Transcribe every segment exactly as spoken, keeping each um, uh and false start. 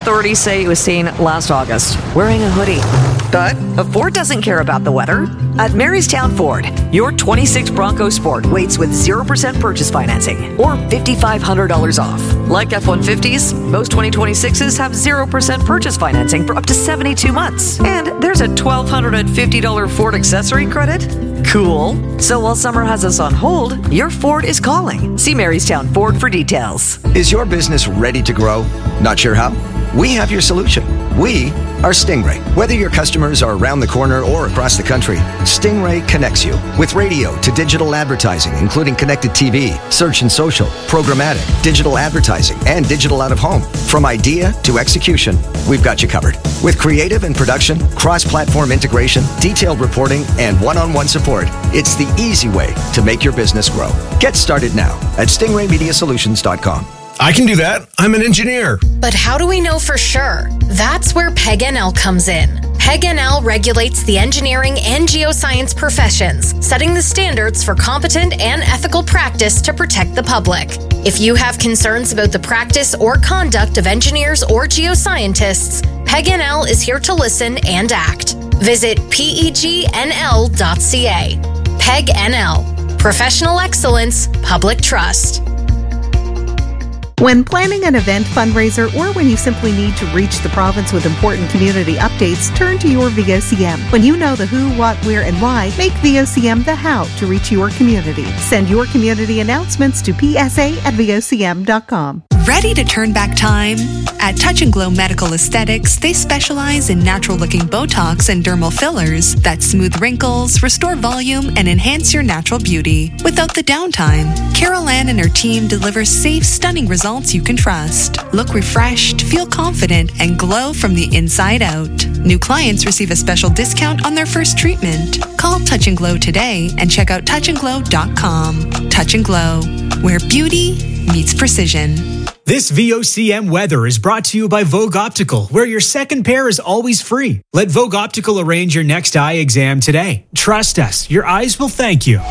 authorities say it was seen last August wearing a hoodie. But Ford doesn't care about the weather. At Marystown Ford, your twenty-six Bronco Sport waits with zero percent purchase financing or five thousand five hundred dollars off. Like F one fifties, most twenty twenty-sixes have zero percent purchase financing for up to seventy-two months. And there's a one thousand two hundred fifty dollars Ford accessory credit. Cool. So while summer has us on hold, your Ford is calling. See Marystown Ford for details. Is your business ready to grow? Not sure how? We have your solution. We are Stingray. Whether your customers are around the corner or across the country, Stingray connects you with radio to digital advertising, including connected T V, search and social, programmatic, digital advertising, and digital out of home. From idea to execution, we've got you covered. With creative and production, cross-platform integration, detailed reporting, and one-on-one support, it's the easy way to make your business grow. Get started now at stingray media solutions dot com. I can do that. I'm an engineer. But how do we know for sure? That's where P E G N L comes in. P E G N L regulates the engineering and geoscience professions, setting the standards for competent and ethical practice to protect the public. If you have concerns about the practice or conduct of engineers or geoscientists, P E G N L is here to listen and act. Visit P E G N L dot C A. P E G N L. Professional excellence, public trust. When planning an event, fundraiser, or when you simply need to reach the province with important community updates, turn to your V O C M. When you know the who, what, where, and why, make V O C M the how to reach your community. Send your community announcements to p s a at v o c m dot com. Ready to turn back time? At Touch and Glow Medical Aesthetics, they specialize in natural-looking Botox and dermal fillers that smooth wrinkles, restore volume, and enhance your natural beauty without the downtime. Carol Ann and her team deliver safe, stunning results you can trust. Look refreshed, feel confident, and glow from the inside out. New clients receive a special discount on their first treatment. Call Touch and Glow today and check out touch and glow dot com. Touch and Glow, where beauty meets precision. This V O C M weather is brought to you by Vogue Optical, where your second pair is always free. Let Vogue Optical arrange your next eye exam today. Trust us, your eyes will thank you.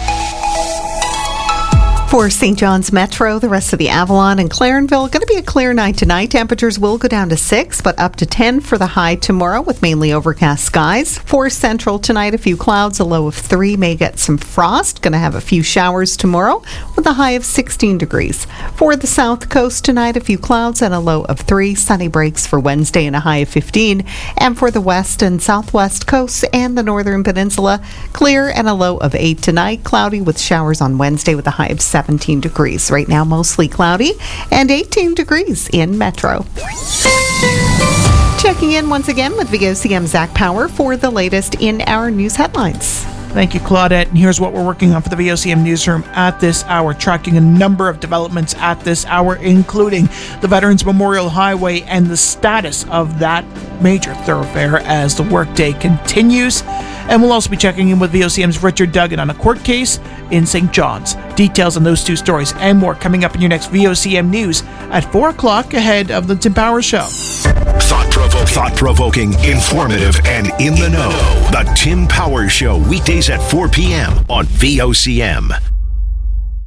For Saint John's Metro, the rest of the Avalon and Clarenville, going to be a clear night tonight. Temperatures will go down to six, but up to ten for the high tomorrow with mainly overcast skies. For Central tonight, a few clouds, a low of three, may get some frost. Going to have a few showers tomorrow with a high of sixteen degrees. For the South Coast tonight, a few clouds and a low of three. Sunny breaks for Wednesday and a high of fifteen. And for the West and Southwest coasts and the Northern Peninsula, clear and a low of eight tonight. Cloudy with showers on Wednesday with a high of seventeen degrees. Right now, mostly cloudy and eighteen degrees in Metro. Checking in once again with V O C M Zach Power for the latest in our news headlines. Thank you, Claudette. And here's what we're working on for the V O C M newsroom at this hour, tracking a number of developments at this hour, including the Veterans Memorial Highway and the status of that major thoroughfare as the workday continues. And we'll also be checking in with V O C M's Richard Duggan on a court case in Saint John's. Details on those two stories and more coming up in your next V O C M News at four o'clock ahead of the Tim Power Show. Thought-provoking, thought-provoking, informative, and in the know. The Tim Power Show, weekdays at four p.m. on V O C M.